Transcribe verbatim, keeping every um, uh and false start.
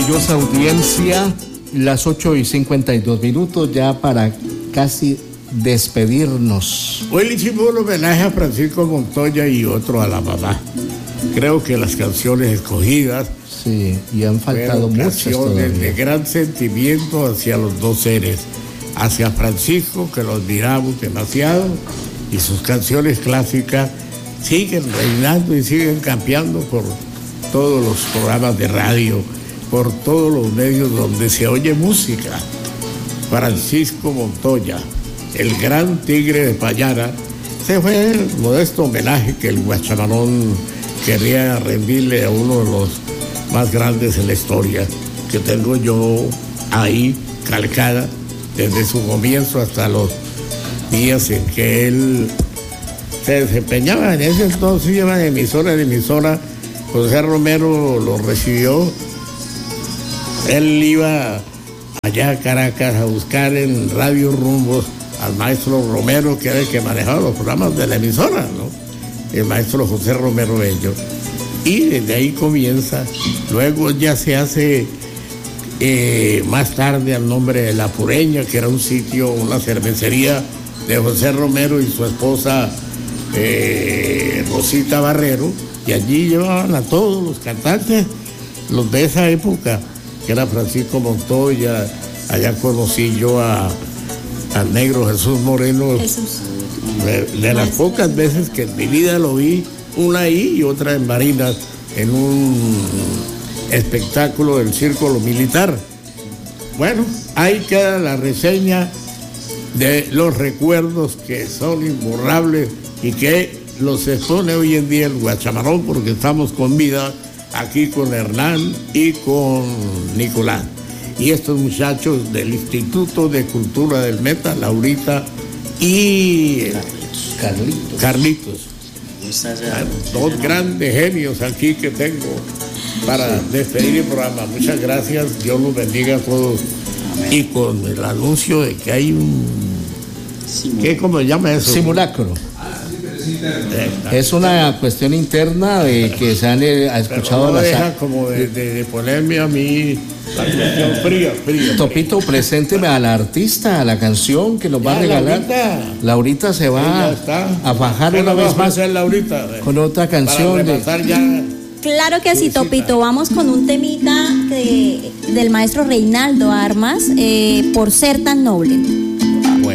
Maravillosa audiencia, las ocho y cincuenta y dos minutos ya para casi despedirnos. Hoy le hicimos un homenaje a Francisco Montoya y otro a la mamá. Creo que las canciones escogidas, sí, y han faltado muchas canciones de gran sentimiento hacia los dos seres, hacia Francisco, que lo admiramos demasiado, y sus canciones clásicas siguen reinando y siguen campeando por todos los programas de radio, por todos los medios donde se oye música. Francisco Montoya, el gran tigre de Payara, ese fue el modesto homenaje que el Guachamanón quería rendirle a uno de los más grandes en la historia, que tengo yo ahí calcada desde su comienzo hasta los días en que él se desempeñaba. En ese entonces iba de emisora en emisora. José Romero lo recibió. Él iba allá a Caracas a buscar en Radio Rumbos al maestro Romero, que era el que manejaba los programas de la emisora, ¿no? El maestro José Romero Bello. Y desde ahí comienza. Luego ya se hace eh, más tarde al nombre de La Pureña, que era un sitio, una cervecería de José Romero y su esposa eh, Rosita Barrero, y allí llevaban a todos los cantantes, los de esa época, que era Francisco Montoya. Allá conocí yo a al negro Jesús Moreno. Jesús. De, de las pocas veces que en mi vida lo vi, una ahí y otra en Barinas, en un espectáculo del Círculo Militar. Bueno, ahí queda la reseña de los recuerdos que son imborrables y que los expone hoy en día el Guachamanón, porque estamos con vida aquí con Hernán y con Nicolás. Y estos muchachos del Instituto de Cultura del Meta, Laurita y Carlitos. Carlitos. Dos grandes genios aquí que tengo para despedir el programa. Muchas gracias, Dios los bendiga a todos. Amén. Y con el anuncio de que hay un... ¿Qué, cómo se llama eso? Simulacro. Es una cuestión interna de que se han eh, escuchado no las... deja como de, de, de ponerme a mí la cuestión fría, fría. Topito, presénteme a la artista, a la canción que nos va ya, a regalar. Laurita, Laurita se va a fajar una vez más Laurita, con otra canción. De... Ya. Claro que sí, Topito. Vamos con un temita de, del maestro Reinaldo Armas, eh, Por ser tan noble.